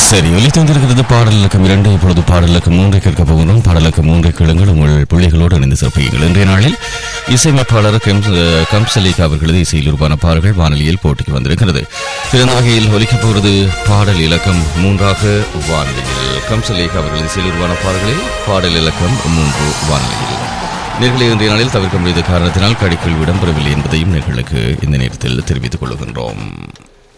சரி, ஒலி தந்திருக்கிறது பாடல் இலக்கம் 2. இப்பொழுது பாடல் இலக்கம் 3 கேட்க போகிறோம். பாடல் இலக்கம் 3 கேளுங்கள், உங்கள் பிள்ளைகளோடு இணைந்து சிறப்பியுங்கள். இன்றைய நாளில் இசையமைப்பாளர் கம்சலிகா அவர்களது இசையில் உருவான பாடல்கள் வானொலியில் போட்டிக்கு வந்திருக்கிறது. பிறந்த வகையில் ஒலிக்கப் போகிறது பாடல் இலக்கம் 3 வானொலியில். கம்சலிகா அவர்களது இசையில் உருவான பாடல்களில் பாடல் இலக்கம் 3 வானொலியில். நேர்களை இன்றைய நாளில் தவிர்க்க முடியாத காரணத்தினால் கடிக்குள் இடம்பெறவில்லை என்பதையும் நேர்களுக்கு இந்த நேரத்தில் தெரிவித்துக் கொள்கின்றோம்.